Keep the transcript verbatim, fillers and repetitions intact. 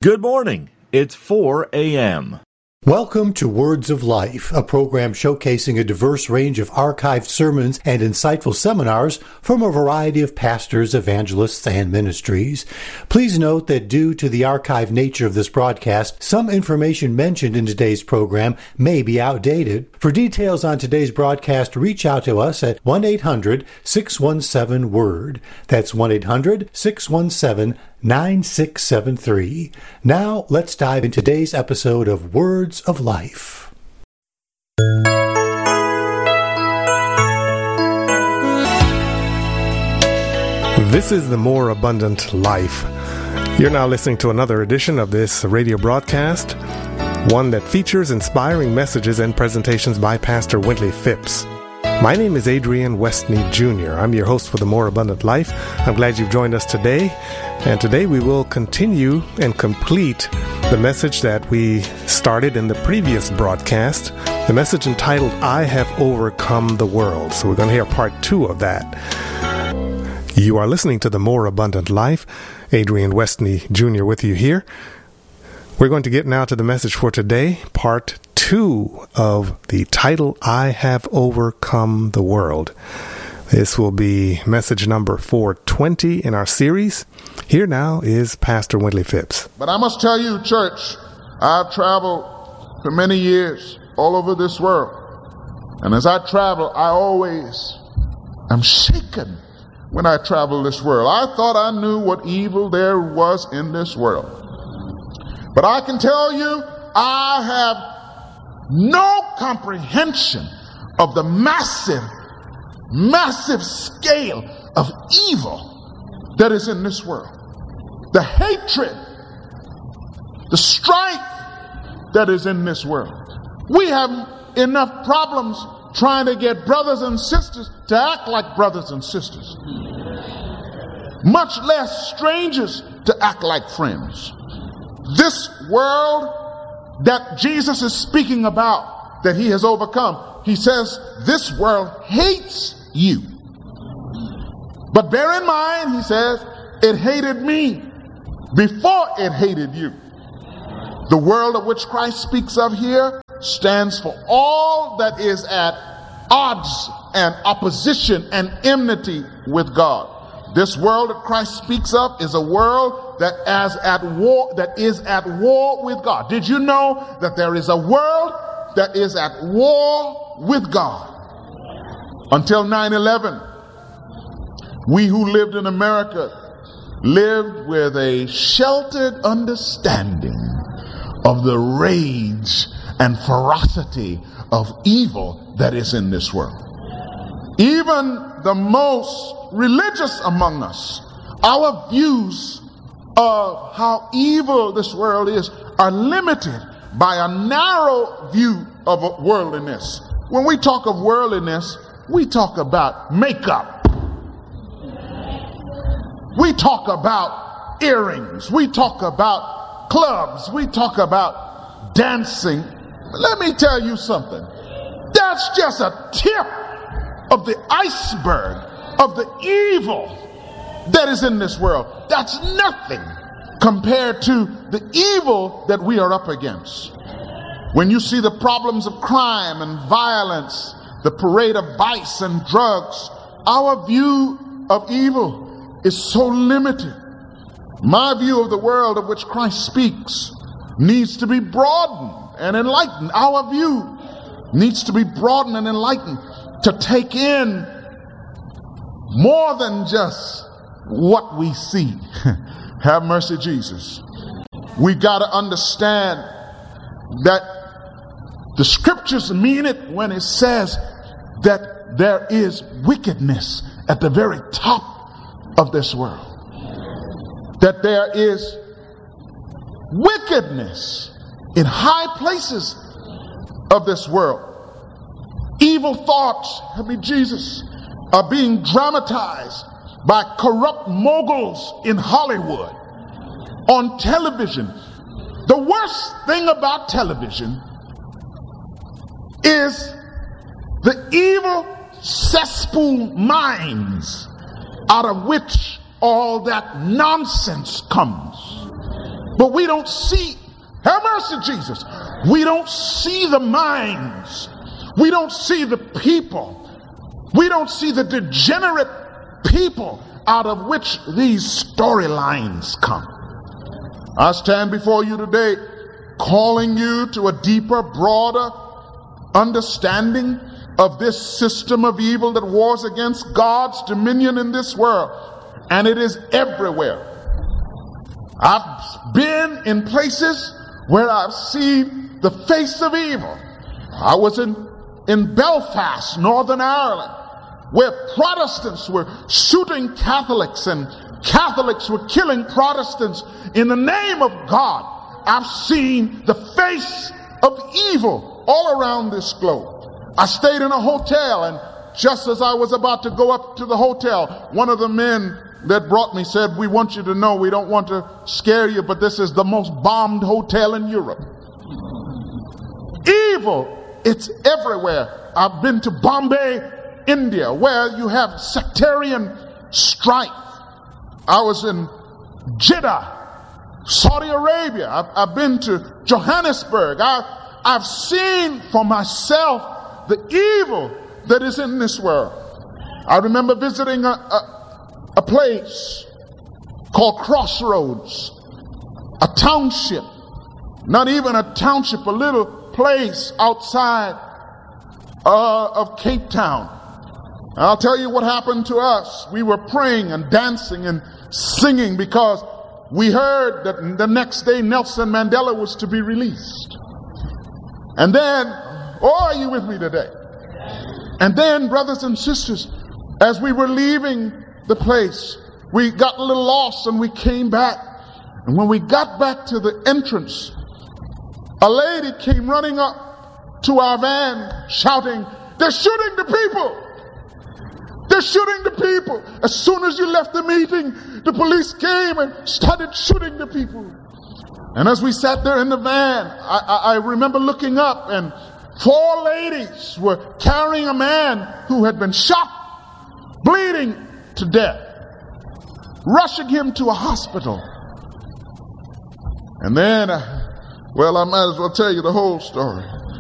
Good morning. It's four a.m. Welcome to Words of Life, a program showcasing a diverse range of archived sermons and insightful seminars from a variety of pastors, evangelists, and ministries. Please note that due to the archived nature of this broadcast, some information mentioned in today's program may be outdated. For details on today's broadcast, reach out to us at one eight hundred six one seven word. That's one eight hundred six one seven nine six seven three. Now, let's dive into today's episode of Words of Life. This is the More Abundant Life. You're now listening to another edition of this radio broadcast, one that features inspiring messages and presentations by Pastor Wintley Phipps. My name is Adrian Westney Junior I'm your host for the More Abundant Life. I'm glad you've joined us today. And today we will continue and complete the message that we started in the previous broadcast, the message entitled, I Have Overcome the World. So we're going to hear part two of that. You are listening to the More Abundant Life. Adrian Westney Junior with you here. We're going to get now to the message for today, part two of the title, I Have Overcome the World. This will be message number four twenty in our series. Here now is Pastor Wintley Phipps. But I must tell you, church, I've traveled for many years all over this world. And as I travel, I always am shaken when I travel this world. I thought I knew what evil there was in this world. But I can tell you, I have no comprehension of the massive, massive scale of evil that is in this world. The hatred, the strife that is in this world. We have enough problems trying to get brothers and sisters to act like brothers and sisters. Much less strangers to act like friends. This world that Jesus is speaking about, that he has overcome, he says this world hates you. But bear in mind, he says, it hated me before it hated you. The world of which Christ speaks of here stands for all that is at odds and opposition and enmity with God. This world that Christ speaks of is a world that as at war, that is at war with God. Did you know that there is a world that is at war with God? Until nine eleven, we who lived in America lived with a sheltered understanding of the rage and ferocity of evil that is in this world. Even the most religious among us, our views of how evil this world is are limited by a narrow view of worldliness. When we talk of worldliness, we talk about makeup. We talk about earrings. We talk about clubs. We talk about dancing. Let me tell you something. That's just a tip of the iceberg of the evil that is in this world. That's nothing compared to the evil that we are up against. When you see the problems of crime and violence, the parade of vice and drugs, our view of evil is so limited. My view of the world of which Christ speaks needs to be broadened and enlightened. Our view needs to be broadened and enlightened to take in more than just what we see. Have mercy, Jesus. We've got to understand that the scriptures mean it when it says that there is wickedness at the very top of this world. That there is wickedness in high places of this world. Evil thoughts, help me Jesus, are being dramatized by corrupt moguls in Hollywood, on television. The worst thing about television is the evil cesspool minds out of which all that nonsense comes. But we don't see, have mercy, Jesus. We don't see the minds. We don't see the people. We don't see the degenerate people out of which these storylines come. I stand before you today calling you to a deeper, broader understanding of this system of evil that wars against God's dominion in this world. And it is everywhere. I've been in places where I've seen the face of evil. I was in, in Belfast, Northern Ireland, where Protestants were shooting Catholics and Catholics were killing Protestants in the name of God. I've seen the face of evil all around this globe. I stayed in a hotel, and just as I was about to go up to the hotel, one of the men that brought me said, "We want you to know, we don't want to scare you, but this is the most bombed hotel in Europe." Evil, it's everywhere. I've been to Bombay, India, where you have sectarian strife. I was in Jeddah, Saudi Arabia. I've, I've been to Johannesburg. I, I've seen for myself the evil that is in this world. I remember visiting a, a, a place called Crossroads, a township, not even a township, a little place outside uh, of Cape Town. I'll tell you what happened to us. We were praying and dancing and singing because we heard that the next day Nelson Mandela was to be released. And then, oh, are you with me today? And then, brothers and sisters, as we were leaving the place, we got a little lost and we came back. And when we got back to the entrance, a lady came running up to our van shouting, "They're shooting the people! They're shooting the people!" As soon as you left the meeting, the police came and started shooting the people. And as we sat there in the van, I, I, I remember looking up, and four ladies were carrying a man who had been shot, bleeding to death, rushing him to a hospital. And then, uh, well, I might as well tell you the whole story.